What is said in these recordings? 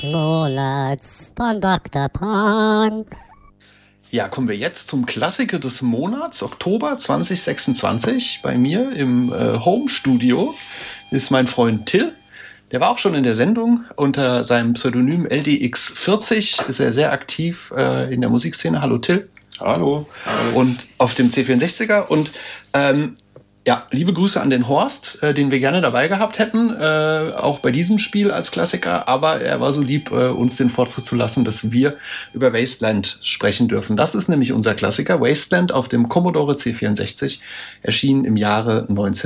Monats von Dr. Pong. Ja, kommen wir jetzt zum Klassiker des Monats, Oktober 2026. Bei mir im Home-Studio ist mein Freund Till. Der war auch schon in der Sendung. Unter seinem Pseudonym LDX40 ist er sehr aktiv in der Musikszene. Hallo Till. Hallo. Und auf dem C64er. Und ja, liebe Grüße an den Horst, den wir gerne dabei gehabt hätten, auch bei diesem Spiel als Klassiker, aber er war so lieb, uns den Vorzug zu lassen, dass wir über Wasteland sprechen dürfen. Das ist nämlich unser Klassiker. Wasteland auf dem Commodore C64 erschien im Jahre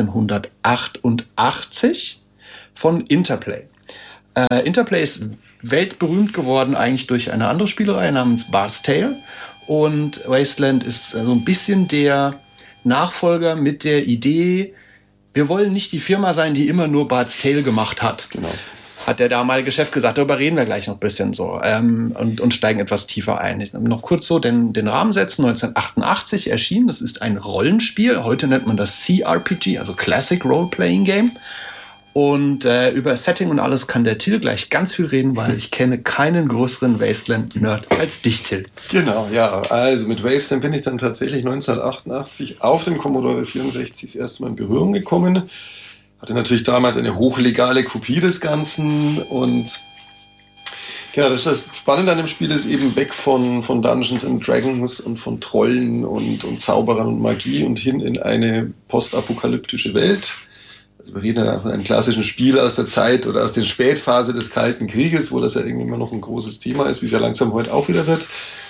1988 von Interplay. Interplay ist weltberühmt geworden eigentlich durch eine andere Spielerei namens Bard's Tale, und Wasteland ist so ein bisschen der Nachfolger mit der Idee, wir wollen nicht die Firma sein, die immer nur Bard's Tale gemacht hat. Genau. Hat der damalige Chef gesagt, darüber reden wir gleich noch ein bisschen so und steigen etwas tiefer ein. Noch kurz so den Rahmen setzen. 1988 erschien, das ist ein Rollenspiel, heute nennt man das CRPG, also Classic Role Playing Game. Und über Setting und alles kann der Till gleich ganz viel reden, weil ich kenne keinen größeren Wasteland-Nerd als dich, Till. Genau, ja. Also mit Wasteland bin ich dann tatsächlich 1988 auf dem Commodore 64 das erste Mal in Berührung gekommen. Hatte natürlich damals eine hochlegale Kopie des Ganzen. Und genau, das Spannende an dem Spiel ist eben weg von Dungeons and Dragons und von Trollen und Zauberern und Magie und hin in eine postapokalyptische Welt. Also wir reden ja von einem klassischen Spiel aus der Zeit oder aus der Spätphase des Kalten Krieges, wo das ja irgendwie immer noch ein großes Thema ist, wie es ja langsam heute auch wieder wird.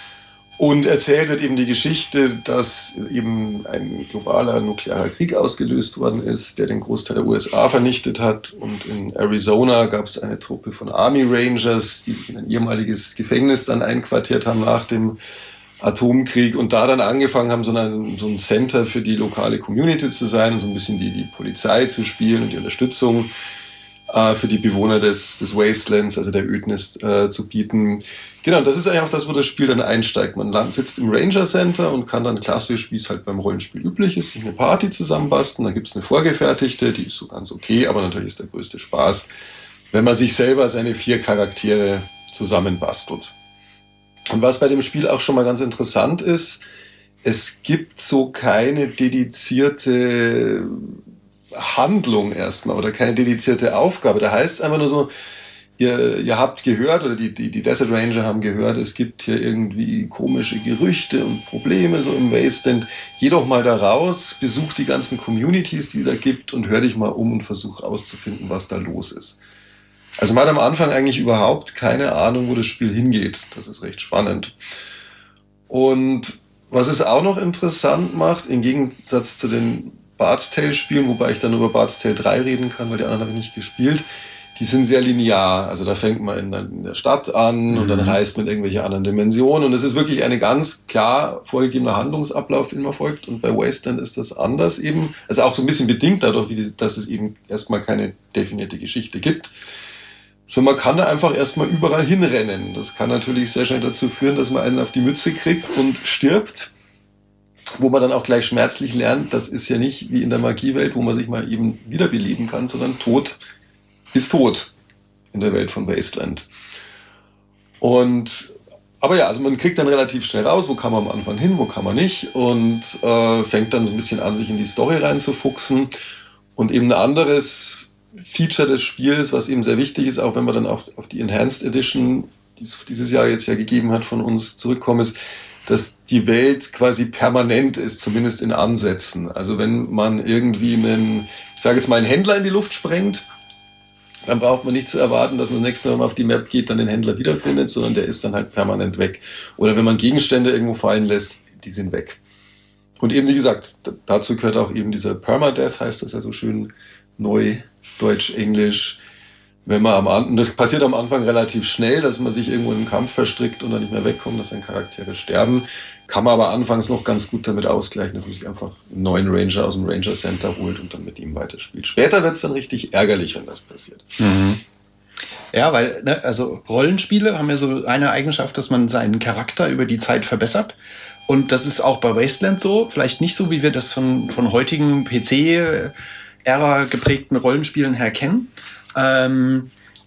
Und erzählt wird eben die Geschichte, dass eben ein globaler nuklearer Krieg ausgelöst worden ist, der den Großteil der USA vernichtet hat. Und in Arizona gab es eine Truppe von Army Rangers, die sich in ein ehemaliges Gefängnis dann einquartiert haben nach dem Atomkrieg und da dann angefangen haben, so ein Center für die lokale Community zu sein und so ein bisschen die Polizei zu spielen und die Unterstützung für die Bewohner des Wastelands, also der Ödnis, zu bieten. Genau, das ist eigentlich auch das, wo das Spiel dann einsteigt. Man sitzt im Ranger Center und kann dann klassisch, wie es halt beim Rollenspiel üblich ist, sich eine Party zusammenbasteln. Dann gibt es eine vorgefertigte, die ist so ganz okay, aber natürlich ist der größte Spaß, wenn man sich selber seine 4 Charaktere zusammenbastelt. Und was bei dem Spiel auch schon mal ganz interessant ist, es gibt so keine dedizierte Handlung erstmal oder keine dedizierte Aufgabe. Da heißt es einfach nur so, ihr habt gehört oder die Desert Ranger haben gehört, es gibt hier irgendwie komische Gerüchte und Probleme so im Wasteland. Geh doch mal da raus, besuch die ganzen Communities, die es da gibt und hör dich mal um und versuch rauszufinden, was da los ist. Also man hat am Anfang eigentlich überhaupt keine Ahnung, wo das Spiel hingeht. Das ist recht spannend. Und was es auch noch interessant macht, im Gegensatz zu den Bard's Tale Spielen, wobei ich dann über Bard's Tale 3 reden kann, weil die anderen habe ich nicht gespielt, die sind sehr linear. Also da fängt man in der Stadt an und dann reist man in irgendwelche anderen Dimensionen. Und es ist wirklich eine ganz klar vorgegebener Handlungsablauf, den man folgt. Und bei Wasteland ist das anders eben. Also auch so ein bisschen bedingt dadurch, dass es eben erstmal keine definierte Geschichte gibt. So, man kann da einfach erstmal überall hinrennen. Das kann natürlich sehr schnell dazu führen, dass man einen auf die Mütze kriegt und stirbt. Wo man dann auch gleich schmerzlich lernt, das ist ja nicht wie in der Magiewelt, wo man sich mal eben wiederbeleben kann, sondern Tod ist tot in der Welt von Wasteland. Aber ja, also man kriegt dann relativ schnell raus, wo kann man am Anfang hin, wo kann man nicht und fängt dann so ein bisschen an, sich in die Story reinzufuchsen. Und eben ein anderes Feature des Spiels, was eben sehr wichtig ist, auch wenn man dann auf die Enhanced Edition, die es dieses Jahr jetzt ja gegeben hat, von uns zurückkommen, ist, dass die Welt quasi permanent ist, zumindest in Ansätzen. Also wenn man irgendwie einen Händler in die Luft sprengt, dann braucht man nicht zu erwarten, dass man das nächste Mal auf die Map geht, dann den Händler wiederfindet, sondern der ist dann halt permanent weg. Oder wenn man Gegenstände irgendwo fallen lässt, die sind weg. Und eben, wie gesagt, dazu gehört auch eben dieser Permadeath, heißt das ja so schön neu, Deutsch, Englisch. Und das passiert am Anfang relativ schnell, dass man sich irgendwo in einen Kampf verstrickt und dann nicht mehr wegkommt, dass dann Charaktere sterben. Kann man aber anfangs noch ganz gut damit ausgleichen, dass man sich einfach einen neuen Ranger aus dem Ranger Center holt und dann mit ihm weiterspielt. Später wird es dann richtig ärgerlich, wenn das passiert. Mhm. Ja, weil, also Rollenspiele haben ja so eine Eigenschaft, dass man seinen Charakter über die Zeit verbessert. Und das ist auch bei Wasteland so. Vielleicht nicht so, wie wir das von heutigen PC-Ära geprägten Rollenspielen her kennen.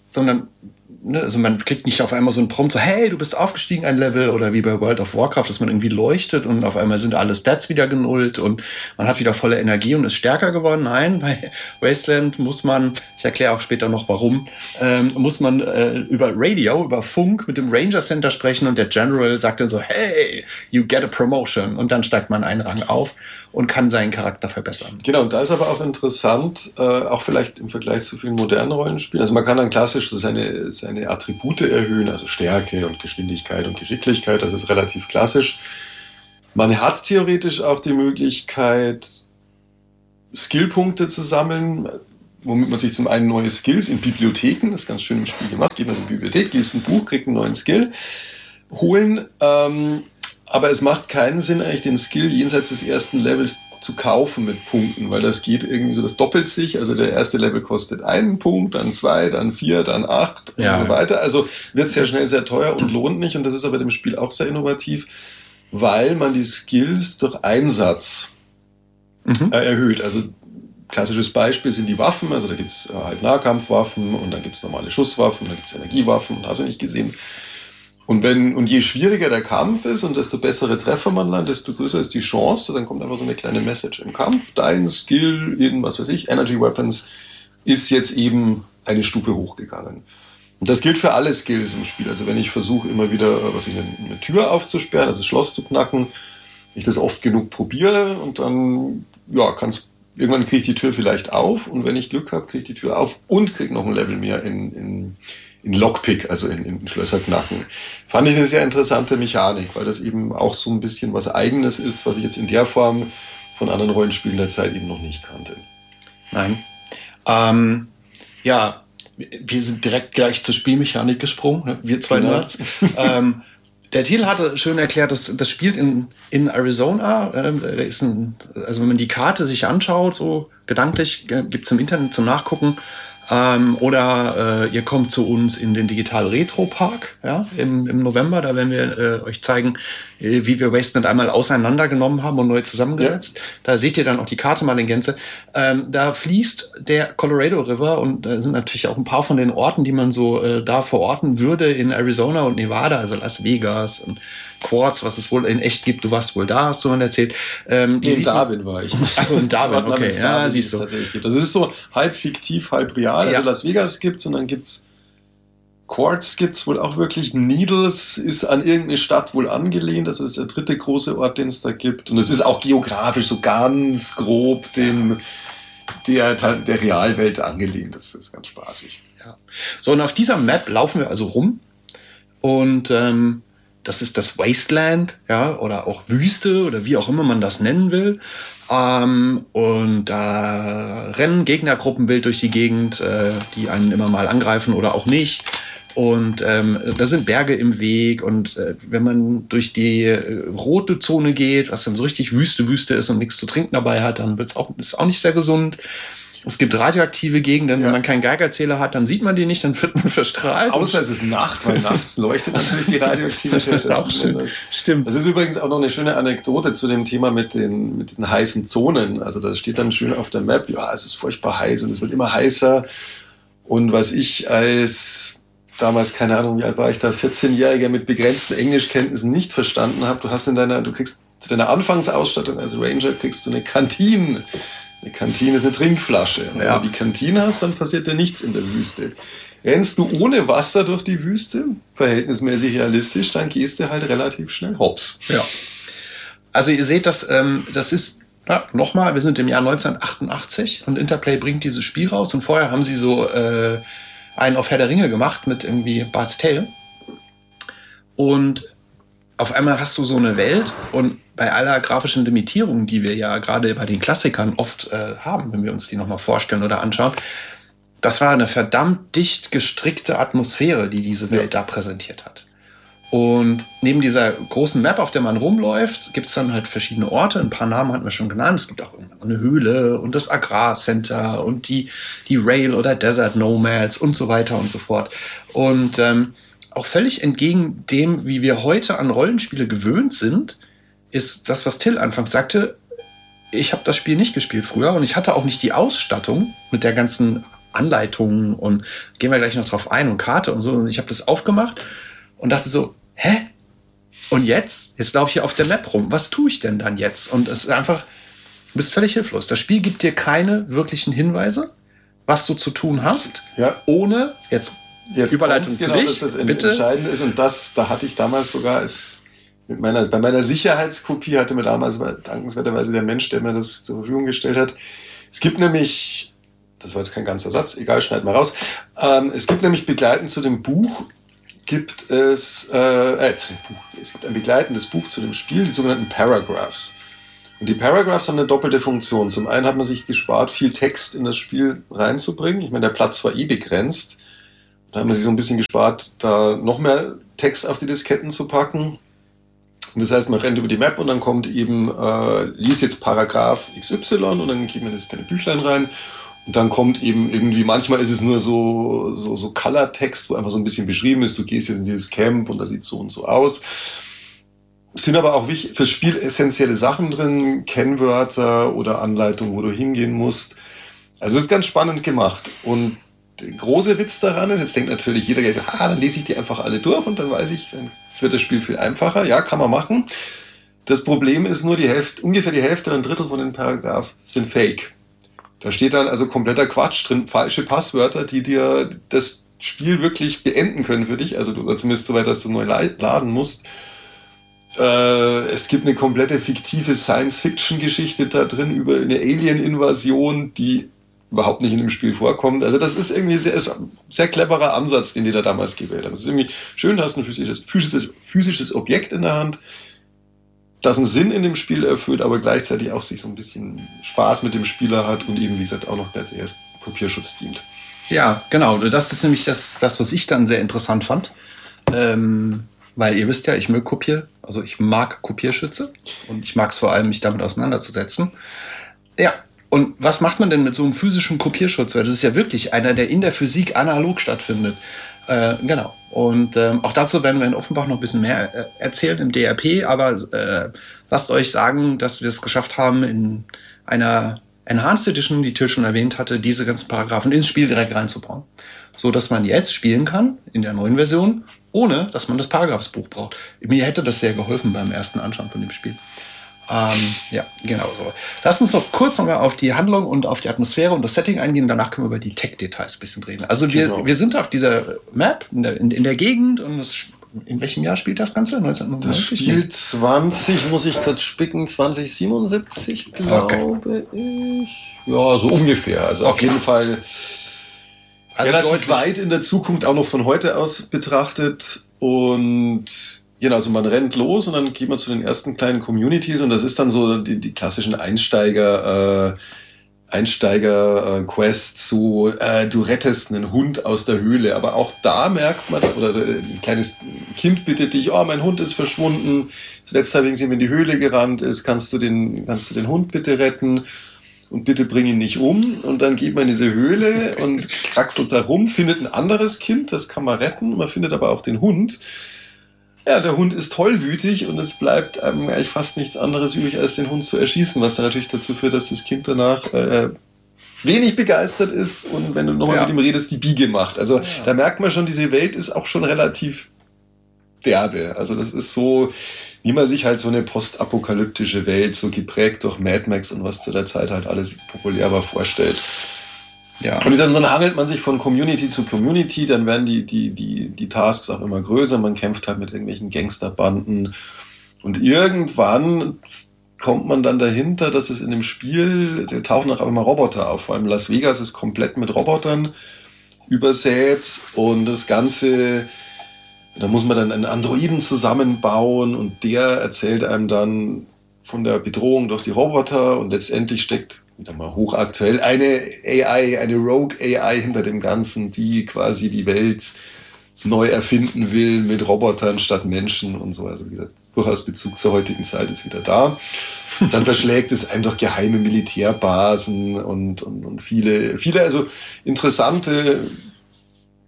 sondern also man kriegt nicht auf einmal so einen Prompt, so hey, du bist aufgestiegen ein Level, oder wie bei World of Warcraft, dass man irgendwie leuchtet und auf einmal sind alle Stats wieder genullt und man hat wieder volle Energie und ist stärker geworden. Nein, bei Wasteland muss man, ich erkläre auch später noch warum, muss man über Radio, über Funk mit dem Ranger Center sprechen und der General sagt dann so, hey, you get a promotion, und dann steigt man einen Rang auf und kann seinen Charakter verbessern. Genau, und da ist aber auch interessant, auch vielleicht im Vergleich zu vielen modernen Rollenspielen, also man kann dann klassisch so seine Attribute erhöhen, also Stärke und Geschwindigkeit und Geschicklichkeit, das ist relativ klassisch. Man hat theoretisch auch die Möglichkeit, Skillpunkte zu sammeln, womit man sich zum einen neue Skills in Bibliotheken, das ist ganz schön im Spiel gemacht, geht man in die Bibliothek, liest ein Buch, kriegt einen neuen Skill, holen, aber es macht keinen Sinn, eigentlich den Skill jenseits des ersten Levels zu kaufen mit Punkten, weil das geht irgendwie so, das doppelt sich. Also der erste Level kostet 1 Punkt, dann 2, dann 4, dann 8 und so weiter. Also wird sehr schnell sehr teuer und lohnt nicht. Und das ist aber dem Spiel auch sehr innovativ, weil man die Skills durch Einsatz erhöht. Also klassisches Beispiel sind die Waffen. Also da gibt es halt Nahkampfwaffen und dann gibt es normale Schusswaffen, dann gibt es Energiewaffen und hast du nicht gesehen. Und je schwieriger der Kampf ist und desto bessere Treffer man landet, desto größer ist die Chance. Dann kommt einfach so eine kleine Message im Kampf. Dein Skill in, was weiß ich, Energy Weapons ist jetzt eben eine Stufe hochgegangen. Und das gilt für alle Skills im Spiel. Also wenn ich versuche immer wieder, eine Tür aufzusperren, also das Schloss zu knacken, ich das oft genug probiere und dann, irgendwann kriege ich die Tür vielleicht auf und wenn ich Glück habe, kriege ich die Tür auf und kriege noch ein Level mehr in Lockpick, also in Schlösser knacken. Fand ich eine sehr interessante Mechanik, weil das eben auch so ein bisschen was Eigenes ist, was ich jetzt in der Form von anderen Rollenspielen der Zeit eben noch nicht kannte. Nein. Wir sind direkt gleich zur Spielmechanik gesprungen, wir zwei Nerds. Der Thiel hatte schön erklärt, dass das spielt in Arizona. Also wenn man die Karte sich anschaut, so gedanklich, gibt's im Internet zum Nachgucken. Oder ihr kommt zu uns in den Digital Retro Park, im November. Da werden wir euch zeigen, wie wir Wasteland einmal auseinandergenommen haben und neu zusammengesetzt. Ja. Da seht ihr dann auch die Karte mal in Gänze. Da fließt der Colorado River und da sind natürlich auch ein paar von den Orten, die man so da verorten würde in Arizona und Nevada, also Las Vegas und Quartz, was es wohl in echt gibt. Du warst wohl da, hast du mal erzählt. In Darwin war ich. Achso, in Darwin, okay. Ja, siehst du. Das ist so halb fiktiv, halb real. Also Las Vegas gibt's und dann gibt's Quartz, gibt's wohl auch wirklich. Needles ist an irgendeine Stadt wohl angelehnt. Also das ist der dritte große Ort, den es da gibt. Und es ist auch geografisch so ganz grob der Realwelt angelehnt. Das ist ganz spaßig. Ja. So, und auf dieser Map laufen wir also rum und das ist das Wasteland, oder auch Wüste oder wie auch immer man das nennen will. Und da rennen Gegnergruppen wild durch die Gegend, die einen immer mal angreifen oder auch nicht. Und da sind Berge im Weg. Und wenn man durch die rote Zone geht, was dann so richtig Wüste ist und nichts zu trinken dabei hat, dann ist auch nicht sehr gesund. Es gibt radioaktive Gegenden, wenn man keinen Geigerzähler hat, dann sieht man die nicht, dann wird man verstrahlt. Außer es ist Nacht, weil nachts leuchtet natürlich die Radioaktivität. Das ist auch schön. Stimmt. Das ist übrigens auch noch eine schöne Anekdote zu dem Thema mit diesen heißen Zonen. Also da steht dann schön auf der Map, es ist furchtbar heiß und es wird immer heißer. Und was ich als damals, keine Ahnung, wie alt war ich da, 14-Jähriger mit begrenzten Englischkenntnissen nicht verstanden habe, du kriegst zu deiner Anfangsausstattung als Ranger kriegst du eine Kantine. Eine Kantine ist eine Trinkflasche. Und wenn du die Kantine hast, dann passiert dir nichts in der Wüste. Rennst du ohne Wasser durch die Wüste, verhältnismäßig realistisch, dann gehst du halt relativ schnell hops. Ja. Also ihr seht, das ist, nochmal, wir sind im Jahr 1988 und Interplay bringt dieses Spiel raus und vorher haben sie so einen auf Herr der Ringe gemacht mit irgendwie Bart's Tale. Und auf einmal hast du so eine Welt und bei aller grafischen Limitierung, die wir ja gerade bei den Klassikern oft haben, wenn wir uns die nochmal vorstellen oder anschauen, das war eine verdammt dicht gestrickte Atmosphäre, die diese Welt da präsentiert hat. Und neben dieser großen Map, auf der man rumläuft, gibt es dann halt verschiedene Orte. Ein paar Namen hatten wir schon genannt. Es gibt auch eine Höhle und das Agrarcenter und die Rail- oder Desert Nomads und so weiter und so fort. Und auch völlig entgegen dem, wie wir heute an Rollenspiele gewöhnt sind, ist das, was Till anfangs sagte, ich habe das Spiel nicht gespielt früher und ich hatte auch nicht die Ausstattung mit der ganzen Anleitungen und gehen wir gleich noch drauf ein und Karte und so. Und ich habe das aufgemacht und dachte so, hä? Und jetzt? Jetzt laufe ich hier auf der Map rum. Was tue ich denn dann jetzt? Und es ist einfach, du bist völlig hilflos. Das Spiel gibt dir keine wirklichen Hinweise, was du zu tun hast, ohne jetzt Überleitung zu dich, das bitte. Entscheidende ist, und da hatte ich damals sogar bei meiner Sicherheitskopie hatte mir damals dankenswerterweise der Mensch, der mir das zur Verfügung gestellt hat. Es gibt nämlich, das war jetzt kein ganzer Satz, egal, schneid mal raus. Es gibt nämlich begleitend zu dem Buch, es gibt ein begleitendes Buch zu dem Spiel, die sogenannten Paragraphs. Und die Paragraphs haben eine doppelte Funktion. Zum einen hat man sich gespart, viel Text in das Spiel reinzubringen. Ich meine, der Platz war begrenzt. Da hat man sich so ein bisschen gespart, da noch mehr Text auf die Disketten zu packen. Und das heißt, man rennt über die Map und dann kommt eben, lies jetzt Paragraph XY und dann geht man das kleine Büchlein rein. Und dann kommt eben irgendwie, manchmal ist es nur so Color-Text, wo einfach so ein bisschen beschrieben ist, du gehst jetzt in dieses Camp und das sieht so und so aus. Es sind aber auch fürs Spiel essentielle Sachen drin, Kennwörter oder Anleitungen, wo du hingehen musst. Also es ist ganz spannend gemacht. Und der große Witz daran ist, jetzt denkt natürlich jeder, dann lese ich die einfach alle durch und dann weiß ich, dann wird das Spiel viel einfacher. Ja, kann man machen. Das Problem ist nur, ungefähr die Hälfte oder ein Drittel von den Paragraphen sind Fake. Da steht dann also kompletter Quatsch drin, falsche Passwörter, die dir das Spiel wirklich beenden können für dich. Also oder zumindest so weit, dass du neu laden musst. Es gibt eine komplette fiktive Science-Fiction-Geschichte da drin über eine Alien-Invasion, die überhaupt nicht in dem Spiel vorkommt. Also das ist irgendwie ein sehr cleverer Ansatz, den die da damals gewählt haben. Es ist irgendwie schön, du hast ein physisches Objekt in der Hand, das einen Sinn in dem Spiel erfüllt, aber gleichzeitig auch sich so ein bisschen Spaß mit dem Spieler hat und eben, wie gesagt, auch noch als Kopierschutz dient. Ja, genau. Das ist nämlich das, was ich dann sehr interessant fand. Weil ihr wisst ja, ich mag Kopierschütze und ich mag es vor allem, mich damit auseinanderzusetzen. Ja, und was macht man denn mit so einem physischen Kopierschutz? Weil das ist ja wirklich einer, der in der Physik analog stattfindet. Genau. Und auch dazu werden wir in Offenbach noch ein bisschen mehr erzählen im DRP, aber lasst euch sagen, dass wir es geschafft haben, in einer Enhanced Edition, die Till schon erwähnt hatte, diese ganzen Paragraphen ins Spiel direkt reinzubauen. So dass man jetzt spielen kann, in der neuen Version, ohne dass man das Paragraphsbuch braucht. Mir hätte das sehr geholfen beim ersten Anschauen von dem Spiel. Ja, genau so. Lasst uns noch kurz nochmal auf die Handlung und auf die Atmosphäre und das Setting eingehen. Danach können wir über die Tech-Details ein bisschen reden. Also wir sind auf dieser Map in der Gegend und in welchem Jahr spielt das Ganze? 1990? Das spielt 2077, glaube ich. Ja, so ungefähr. Also auf jeden Fall relativ weit in der Zukunft, auch noch von heute aus betrachtet. Und genau, also man rennt los und dann geht man zu den ersten kleinen Communities und das ist dann so die klassischen Einsteiger-Quests, so du rettest einen Hund aus der Höhle, aber auch da merkt man, oder ein kleines Kind bittet dich, mein Hund ist verschwunden, zuletzt habe ich gesehen, wenn die Höhle gerannt ist, kannst du den Hund bitte retten und bitte bring ihn nicht um. Und dann geht man in diese Höhle und kraxelt da rum, findet ein anderes Kind, das kann man retten, man findet aber auch den Hund. Ja, der Hund ist tollwütig und es bleibt einem eigentlich fast nichts anderes übrig, als den Hund zu erschießen, was dann natürlich dazu führt, dass das Kind danach wenig begeistert ist und wenn du nochmal mit ihm redest, die Biege macht. Also da merkt man schon, diese Welt ist auch schon relativ derbe. Also das ist so, wie man sich halt so eine postapokalyptische Welt, so geprägt durch Mad Max und was zu der Zeit halt alles populär war, vorstellt. Ja. Und dann hangelt man sich von Community zu Community, dann werden die Tasks auch immer größer, man kämpft halt mit irgendwelchen Gangsterbanden und irgendwann kommt man dann dahinter, dass es in dem Spiel, da tauchen auch immer Roboter auf, vor allem Las Vegas ist komplett mit Robotern übersät und das Ganze, da muss man dann einen Androiden zusammenbauen und der erzählt einem dann von der Bedrohung durch die Roboter und letztendlich steckt wieder mal hochaktuell eine Rogue AI hinter dem Ganzen, die quasi die Welt neu erfinden will mit Robotern statt Menschen und so. Also wie gesagt, durchaus Bezug zur heutigen Zeit ist wieder da. Dann verschlägt es einem durch geheime Militärbasen und viele also interessante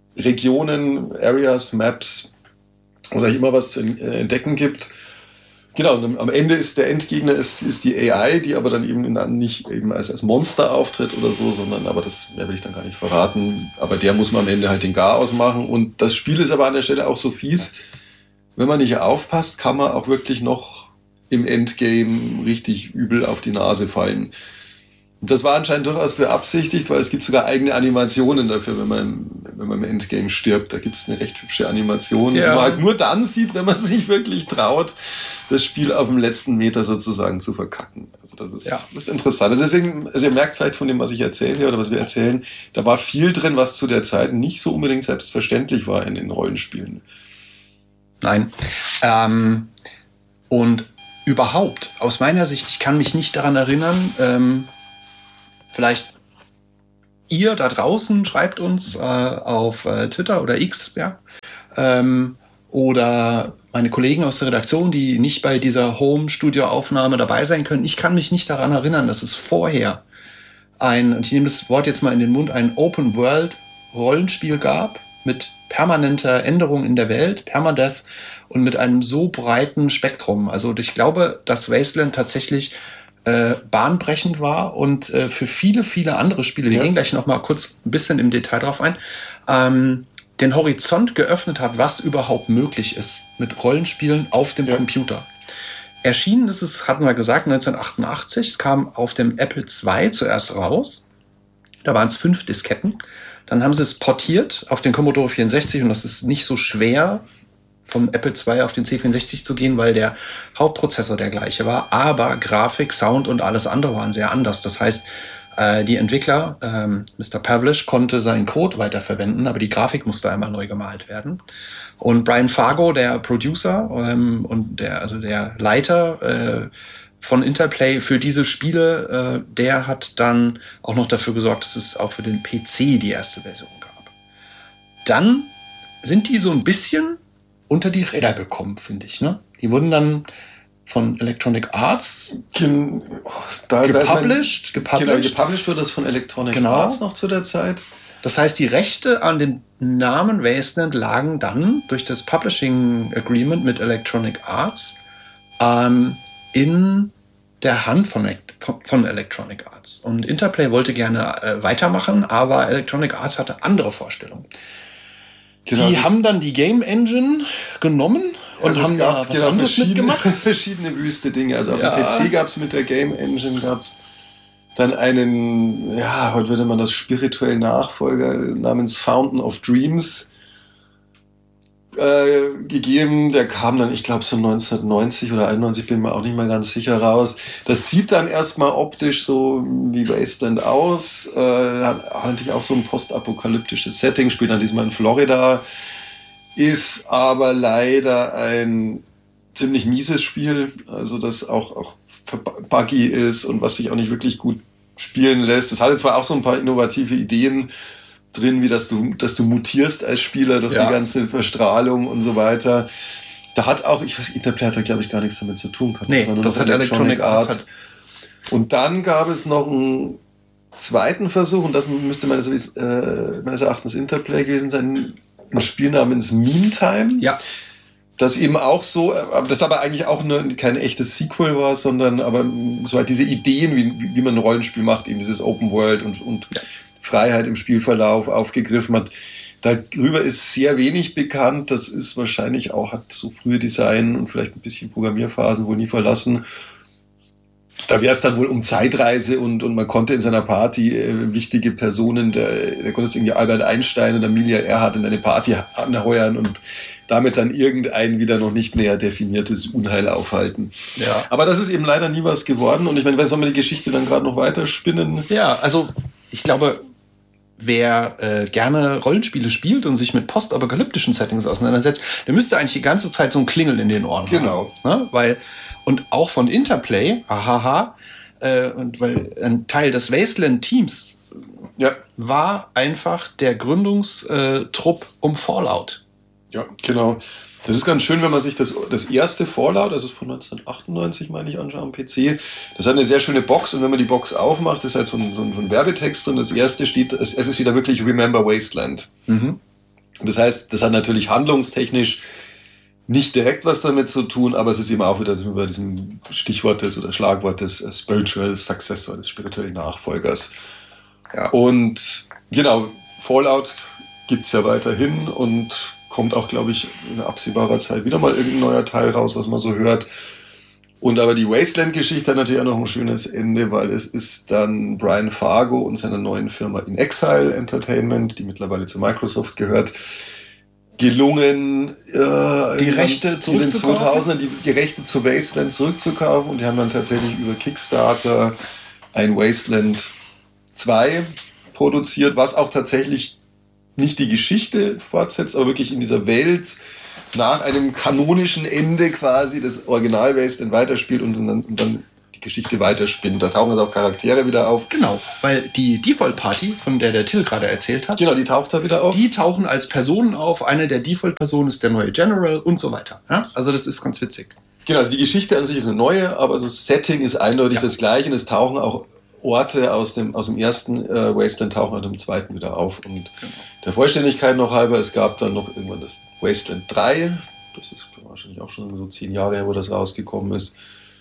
Regionen, Areas, Maps, wo es immer was zu entdecken gibt. Genau, und am Ende ist der Endgegner ist die AI, die aber dann eben nicht eben als Monster auftritt oder so, sondern, aber das mehr will ich dann gar nicht verraten, aber der muss man am Ende halt den Garaus machen. Und das Spiel ist aber an der Stelle auch so fies, wenn man nicht aufpasst, kann man auch wirklich noch im Endgame richtig übel auf die Nase fallen. Und das war anscheinend durchaus beabsichtigt, weil es gibt sogar eigene Animationen dafür, wenn man im Endgame stirbt. Da gibt es eine recht hübsche Animation, die man halt nur dann sieht, wenn man sich wirklich traut, das Spiel auf dem letzten Meter sozusagen zu verkacken. Also das ist interessant. Also deswegen, also ihr merkt vielleicht von dem, was ich erzähle oder was wir erzählen, da war viel drin, was zu der Zeit nicht so unbedingt selbstverständlich war in den Rollenspielen. Nein. Und überhaupt, aus meiner Sicht, ich kann mich nicht daran erinnern, vielleicht ihr da draußen schreibt uns auf Twitter oder X, ja, oder meine Kollegen aus der Redaktion, die nicht bei dieser Home-Studio-Aufnahme dabei sein können. Ich kann mich nicht daran erinnern, dass es vorher und ich nehme das Wort jetzt mal in den Mund, ein Open-World-Rollenspiel gab mit permanenter Änderung in der Welt, Permadeath, und mit einem so breiten Spektrum. Also ich glaube, dass Wasteland tatsächlich bahnbrechend war und für viele, viele andere Spiele, wir gehen gleich noch mal kurz ein bisschen im Detail drauf ein, den Horizont geöffnet hat, was überhaupt möglich ist mit Rollenspielen auf dem Computer. Erschienen ist es, hatten wir gesagt, 1988. Es kam auf dem Apple II zuerst raus. Da waren es 5 Disketten. Dann haben sie es portiert auf den Commodore 64 und das ist nicht so schwer, vom Apple II auf den C64 zu gehen, weil der Hauptprozessor der gleiche war, aber Grafik, Sound und alles andere waren sehr anders. Das heißt, die Entwickler, Mr. Pavlish, konnte seinen Code weiterverwenden, aber die Grafik musste einmal neu gemalt werden. Und Brian Fargo, der Producer und der Leiter von Interplay für diese Spiele, der hat dann auch noch dafür gesorgt, dass es auch für den PC die erste Version gab. Dann sind die so ein bisschen unter die Räder gekommen, finde ich. Ne? Die wurden dann von Electronic Arts gepublished. Genau, gepublished wurde das von Electronic Arts noch zu der Zeit. Das heißt, die Rechte an dem Namen Wasteland lagen dann durch das Publishing Agreement mit Electronic Arts in der Hand von Electronic Arts. Und Interplay wollte gerne weitermachen, aber Electronic Arts hatte andere Vorstellungen. Genau, die haben dann die Game Engine genommen und haben da was anderes mitgemacht. Verschiedene wüste Dinge. Also auf dem PC gab es mit der Game Engine gab's dann einen, heute würde man das spirituellen Nachfolger namens Fountain of Dreams gegeben. Der kam dann, ich glaube, so 1990 oder 91, bin mir auch nicht mal ganz sicher raus. Das sieht dann erstmal optisch so wie Wasteland aus. Hat eigentlich auch so ein postapokalyptisches Setting, spielt dann diesmal in Florida, ist aber leider ein ziemlich mieses Spiel, also das auch buggy ist und was sich auch nicht wirklich gut spielen lässt. Das hatte zwar auch so ein paar innovative Ideen drin, wie dass du mutierst als Spieler durch die ganze Verstrahlung und so weiter. Da hat auch, ich weiß, Interplay hat da glaube ich gar nichts damit zu tun gehabt. Nee, das hat Electronic Arts. Und dann gab es noch einen zweiten Versuch, und das müsste meines Erachtens Interplay gewesen sein, ein Spiel namens Meantime. Ja. Das eben auch so, das aber eigentlich auch kein echtes Sequel war, sondern aber so halt diese Ideen, wie man ein Rollenspiel macht, eben dieses Open World und Freiheit im Spielverlauf aufgegriffen hat. Darüber ist sehr wenig bekannt. Das ist wahrscheinlich auch, hat so frühe Design und vielleicht ein bisschen Programmierphasen wohl nie verlassen. Da wäre es dann wohl um Zeitreise und man konnte in seiner Party wichtige Personen, da konnte es irgendwie Albert Einstein oder Amelia Earhart in eine Party anheuern und damit dann irgendein wieder noch nicht näher definiertes Unheil aufhalten. Ja. Aber das ist eben leider nie was geworden. Und ich meine, soll man die Geschichte dann gerade noch weiter spinnen? Ja, also ich glaube, wer gerne Rollenspiele spielt und sich mit postapokalyptischen Settings auseinandersetzt, der müsste eigentlich die ganze Zeit so ein Klingeln in den Ohren haben. Ne? Und auch von Interplay, weil ein Teil des Wasteland-Teams war einfach der Gründungstrupp um Fallout. Ja, genau. Das ist ganz schön, wenn man sich das erste Fallout, das ist von 1998, meine ich, anschaut am PC. Das hat eine sehr schöne Box, und wenn man die Box aufmacht, ist halt so ein Werbetext, und das erste steht, es ist wieder wirklich Remember Wasteland. Mhm. Das heißt, das hat natürlich handlungstechnisch nicht direkt was damit zu tun, aber es ist eben auch wieder bei diesem Stichwort oder Schlagwort des Spiritual Successor, des spirituellen Nachfolgers. Ja. Und genau, Fallout gibt's ja weiterhin und kommt auch, glaube ich, in absehbarer Zeit wieder mal irgendein neuer Teil raus, was man so hört. Und aber die Wasteland-Geschichte hat natürlich auch noch ein schönes Ende, weil es ist dann Brian Fargo und seiner neuen Firma In Exile Entertainment, die mittlerweile zu Microsoft gehört, gelungen, die Rechte zurückzukaufen. In den 2000ern die Rechte zu Wasteland zurückzukaufen, und die haben dann tatsächlich über Kickstarter ein Wasteland 2 produziert, was auch tatsächlich nicht die Geschichte fortsetzt, aber wirklich in dieser Welt nach einem kanonischen Ende quasi das Original Wasteland weiterspielt und dann die Geschichte weiterspinnt. Da tauchen also auch Charaktere wieder auf. Genau, weil die Default-Party, von der Till gerade erzählt hat, genau, die taucht da wieder auf. Die tauchen als Personen auf. Eine der Default-Personen ist der neue General und so weiter. Ja? Also das ist ganz witzig. Genau, also die Geschichte an sich ist eine neue, aber das Setting ist eindeutig das gleiche, und es tauchen auch Orte aus dem ersten Wasteland tauchen an dem zweiten wieder auf. Und der Vollständigkeit noch halber, es gab dann noch irgendwann das Wasteland 3, das ist wahrscheinlich auch schon so 10 Jahre her, wo das rausgekommen ist.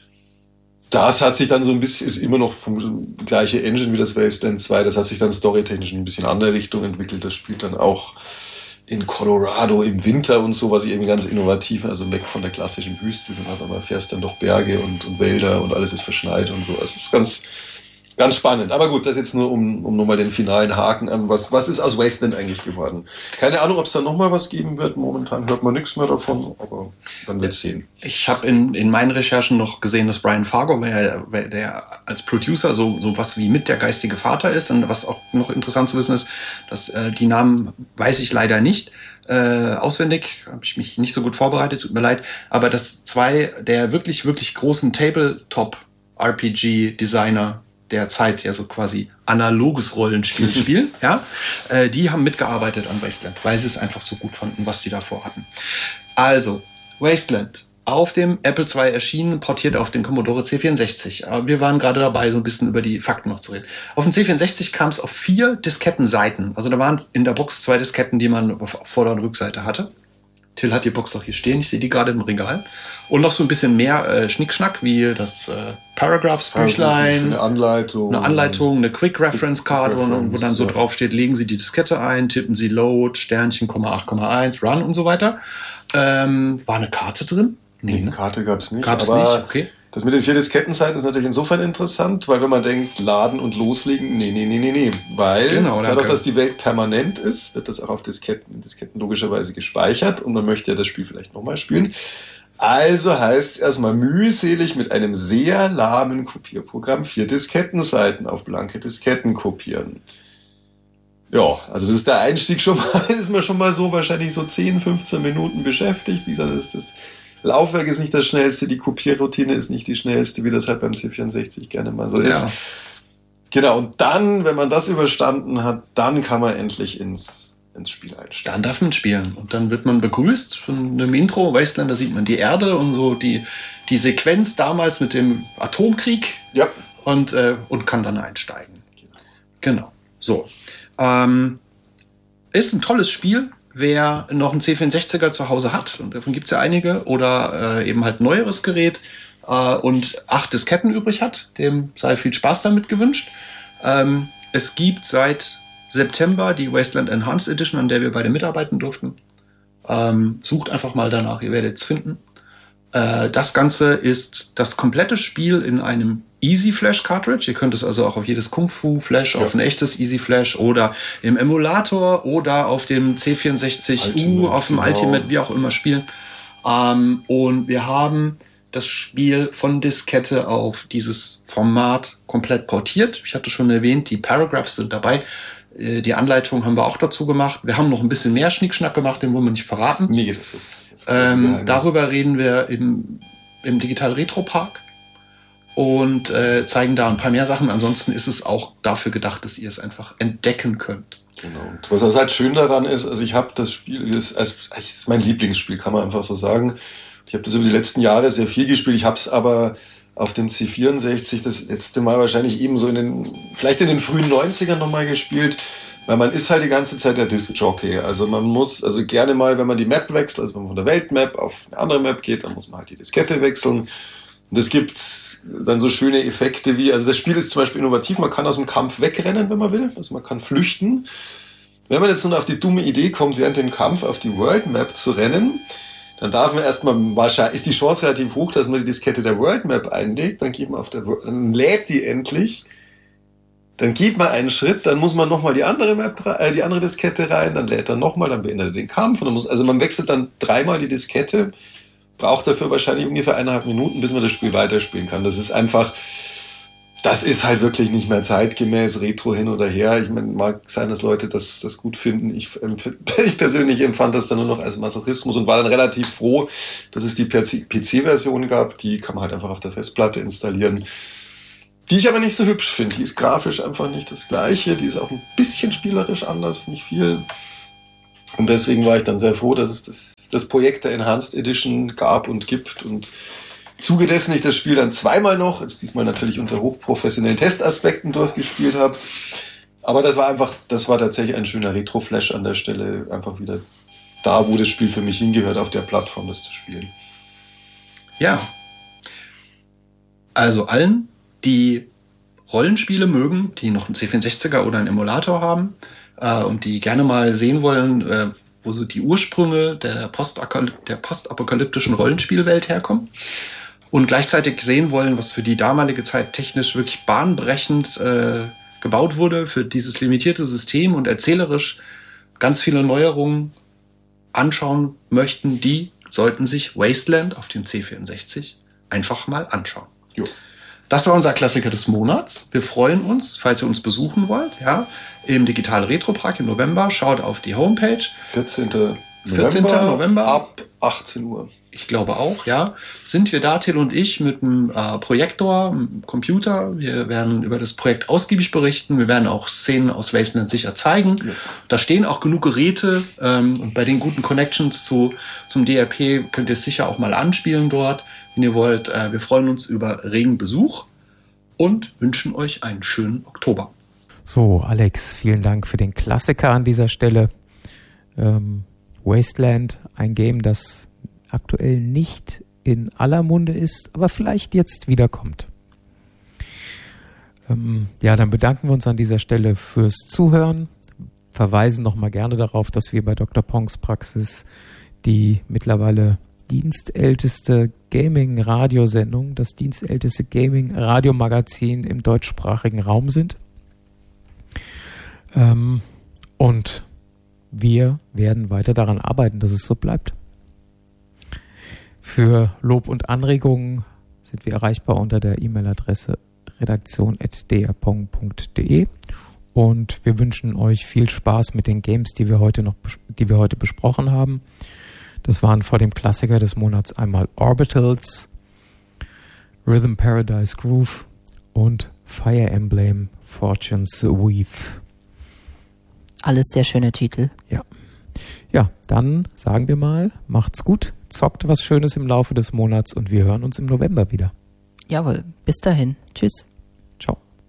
Das hat sich dann so ein bisschen, ist immer noch vom gleiche Engine wie das Wasteland 2, das hat sich dann storytechnisch ein bisschen in andere Richtung entwickelt. Das spielt dann auch in Colorado im Winter und so, was ich irgendwie ganz innovativ, also weg von der klassischen Wüste, sondern auf einmal fährst dann doch Berge und Wälder und alles ist verschneit und so. Also es ist ganz spannend. Aber gut, das jetzt nur um nochmal den finalen Haken an. Was ist aus Wasteland eigentlich geworden? Keine Ahnung, ob es da nochmal was geben wird. Momentan hört man nichts mehr davon, aber dann wird's sehen. Ich habe in meinen Recherchen noch gesehen, dass Brian Fargo, der als Producer so was wie mit der geistige Vater ist, und was auch noch interessant zu wissen ist, dass die Namen weiß ich leider nicht auswendig, habe ich mich nicht so gut vorbereitet, tut mir leid, aber dass 2 der wirklich, wirklich großen Tabletop-RPG-Designer der Zeit, ja so quasi analoges Rollenspiel spielen, ja, die haben mitgearbeitet an Wasteland, weil sie es einfach so gut fanden, was die davor hatten. Also, Wasteland, auf dem Apple II erschienen, portiert auf den Commodore C64. Aber wir waren gerade dabei, so ein bisschen über die Fakten noch zu reden. Auf dem C64 kam es auf 4 Diskettenseiten. Also da waren in der Box 2 Disketten, die man auf Vorder- und Rückseite hatte. Till hat die Box auch hier stehen, ich sehe die gerade im Regal. Und noch so ein bisschen mehr Schnickschnack, wie das Paragraphs-Büchlein, eine Anleitung, eine Quick-Reference-Card, wo dann so drauf steht, legen Sie die Diskette ein, tippen Sie Load, Sternchen, 8,1, Run und so weiter. War eine Karte drin? Nee, eine Karte gab es nicht. Gab's nicht, okay. Das mit den 4 Diskettenseiten ist natürlich insofern interessant, weil wenn man denkt, laden und loslegen, nee. Weil dadurch, dass die Welt permanent ist, wird das auch auf Disketten logischerweise gespeichert, und man möchte ja das Spiel vielleicht nochmal spielen. Also heißt es erstmal mühselig mit einem sehr lahmen Kopierprogramm 4 Diskettenseiten auf blanke Disketten kopieren. Ja, also das ist der Einstieg schon mal, ist man schon mal so wahrscheinlich so 10, 15 Minuten beschäftigt. Wie gesagt, das Laufwerk ist nicht das schnellste, die Kopierroutine ist nicht die schnellste, wie das halt beim C64 gerne mal so ist. Genau, und dann, wenn man das überstanden hat, dann kann man endlich ins Spiel einsteigen. Dann darf man spielen. Und dann wird man begrüßt von einem Intro. Wasteland, da sieht man die Erde und so die Sequenz damals mit dem Atomkrieg. Ja. Und kann dann einsteigen. Genau. So. Ist ein tolles Spiel. Wer noch einen C64er zu Hause hat, und davon gibt es ja einige, oder eben halt neueres Gerät und 8 Disketten übrig hat, dem sei viel Spaß damit gewünscht. Es gibt seit September die Wasteland Enhanced Edition, an der wir beide mitarbeiten durften. Sucht einfach mal danach, ihr werdet es finden. Das Ganze ist das komplette Spiel in einem Easy Flash Cartridge. Ihr könnt es also auch auf jedes Kung Fu Flash, auf ein echtes Easy Flash oder im Emulator oder auf dem C64U, auf dem Ultimate, wie auch immer spielen. Und wir haben das Spiel von Diskette auf dieses Format komplett portiert. Ich hatte schon erwähnt, die Paragraphs sind dabei. Die Anleitung haben wir auch dazu gemacht. Wir haben noch ein bisschen mehr Schnickschnack gemacht, den wollen wir nicht verraten. Nee, das ist darüber reden wir im Digital Retro Park und zeigen da ein paar mehr Sachen. Ansonsten ist es auch dafür gedacht, dass ihr es einfach entdecken könnt. Genau. Und was halt schön daran ist, also ich habe das Spiel, das ist mein Lieblingsspiel, kann man einfach so sagen. Ich habe das über die letzten Jahre sehr viel gespielt. Ich habe es aber auf dem C64 das letzte Mal wahrscheinlich eben so vielleicht in den frühen 90ern nochmal gespielt, Weil man ist halt die ganze Zeit der Disc-Jockey. Also man muss, also gerne mal, wenn man die Map wechselt, also wenn man von der Weltmap auf eine andere Map geht, dann muss man halt die Diskette wechseln. Und es gibt dann so schöne Effekte wie, also das Spiel ist zum Beispiel innovativ, man kann aus dem Kampf wegrennen, wenn man will, also man kann flüchten. Wenn man jetzt nun auf die dumme Idee kommt, während dem Kampf auf die World Map zu rennen, dann darf man erstmal, wahrscheinlich ist die Chance relativ hoch, dass man die Diskette der World Map einlegt, dann lädt die endlich, dann geht man einen Schritt, dann muss man nochmal die andere Diskette rein, dann lädt er nochmal, dann beendet er den Kampf, und also man wechselt dann 3-mal die Diskette, braucht dafür wahrscheinlich ungefähr 1,5 Minuten, bis man das Spiel weiterspielen kann. Das ist halt wirklich nicht mehr zeitgemäß, Retro hin oder her. Ich meine, mag sein, dass Leute das gut finden. Ich persönlich empfand das dann nur noch als Masochismus und war dann relativ froh, dass es die PC-Version gab. Die kann man halt einfach auf der Festplatte installieren. Die ich aber nicht so hübsch finde. Die ist grafisch einfach nicht das Gleiche. Die ist auch ein bisschen spielerisch anders, nicht viel. Und deswegen war ich dann sehr froh, dass es das Projekt der Enhanced Edition gab und gibt, und im Zuge dessen ich das Spiel dann 2-mal noch, jetzt diesmal natürlich unter hochprofessionellen Testaspekten durchgespielt habe. Aber das war tatsächlich ein schöner Retro-Flash an der Stelle, einfach wieder da, wo das Spiel für mich hingehört, auf der Plattform, das zu spielen. Ja. Also allen, die Rollenspiele mögen, die noch einen C64er oder einen Emulator haben und die gerne mal sehen wollen, wo so die Ursprünge der postapokalyptischen Rollenspielwelt herkommen und gleichzeitig sehen wollen, was für die damalige Zeit technisch wirklich bahnbrechend gebaut wurde für dieses limitierte System und erzählerisch ganz viele Neuerungen anschauen möchten, die sollten sich Wasteland auf dem C64 einfach mal anschauen. Jo. Das war unser Klassiker des Monats. Wir freuen uns, falls ihr uns besuchen wollt, ja, im Digital Retro Park im November. Schaut auf die Homepage. 14. November ab 18 Uhr. Ich glaube auch, ja. Sind wir da, Till und ich, mit einem Projektor, einem Computer. Wir werden über das Projekt ausgiebig berichten. Wir werden auch Szenen aus Wasteland sicher zeigen. Ja. Da stehen auch genug Geräte und bei den guten Connections zum DRP könnt ihr es sicher auch mal anspielen dort, wenn ihr wollt. Wir freuen uns über regen Besuch und wünschen euch einen schönen Oktober. So, Alex, vielen Dank für den Klassiker an dieser Stelle. Wasteland, ein Game, das aktuell nicht in aller Munde ist, aber vielleicht jetzt wiederkommt. Ja, dann bedanken wir uns an dieser Stelle fürs Zuhören, verweisen nochmal gerne darauf, dass wir bei Dr. Pongs Praxis die mittlerweile dienstälteste Gaming-Radiosendung, das dienstälteste Gaming-Radiomagazin im deutschsprachigen Raum sind. Und wir werden weiter daran arbeiten, dass es so bleibt. Für Lob und Anregungen sind wir erreichbar unter der E-Mail-Adresse redaktion@drpong.de und wir wünschen euch viel Spaß mit den Games, die wir heute besprochen haben. Das waren vor dem Klassiker des Monats einmal Orbitals, Rhythm Paradise Groove und Fire Emblem Fortune's Weave. Alles sehr schöne Titel. Ja. Ja, dann sagen wir mal, macht's gut, zockt was Schönes im Laufe des Monats und wir hören uns im November wieder. Jawohl, bis dahin. Tschüss.